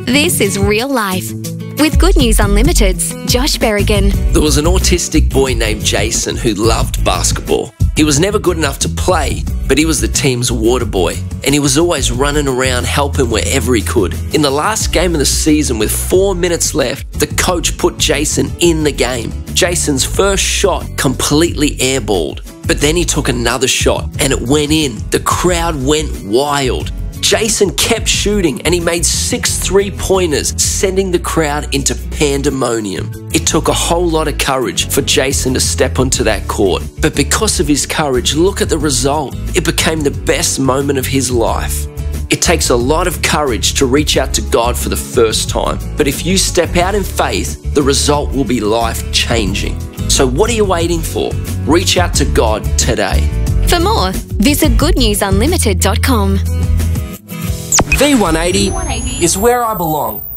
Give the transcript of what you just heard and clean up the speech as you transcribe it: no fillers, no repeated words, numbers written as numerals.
This is real life. With Good News Unlimited's Josh Berrigan. There was an autistic boy named Jason who loved basketball. He was never good enough to play, but he was the team's water boy, and he was always running around helping wherever he could. In the last game of the season, with 4 minutes left, the coach put Jason in the game. Jason's first shot completely airballed, but then he took another shot and it went in. The crowd went wild. Jason kept shooting and he made 6 3-pointers, sending the crowd into pandemonium. It took a whole lot of courage for Jason to step onto that court, but because of his courage, look at the result. It became the best moment of his life. It takes a lot of courage to reach out to God for the first time, but if you step out in faith, the result will be life-changing. So what are you waiting for? Reach out to God today. For more, visit goodnewsunlimited.com. V180 is where I belong.